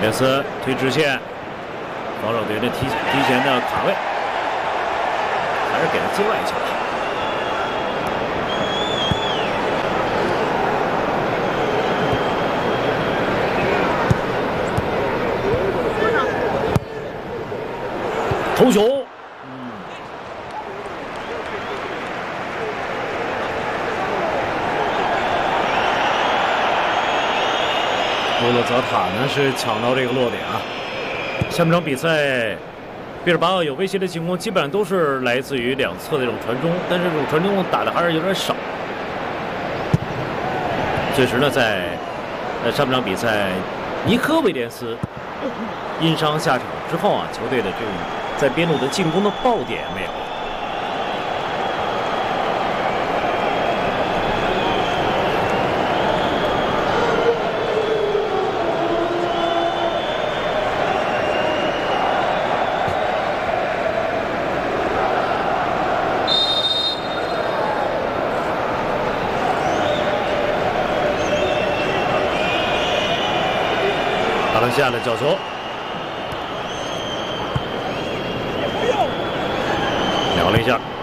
列斯推直线，防守队的提前的卡位，还是给他接外球。 头球，布鲁泽塔呢是抢到这个落点啊。下半场比赛，毕尔巴鄂有威胁的情况基本上都是来自于两侧的这种传中，但是这种传中打的还是有点少。确实呢，在上半场比赛，尼科威廉斯因伤下场之后啊，球队的这种。 在边路的进攻的爆点没有。巴伦西亚的角球。 聊了一下，